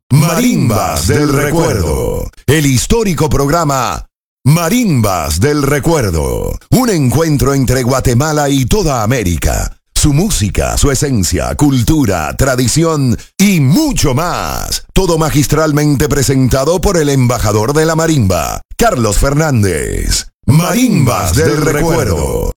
Marimbas del Recuerdo, el histórico programa Marimbas del Recuerdo, un encuentro entre Guatemala y toda América. Su música, su esencia, cultura, tradición y mucho más. Todo magistralmente presentado por el embajador de la marimba, Carlos Fernández. Marimbas del Recuerdo.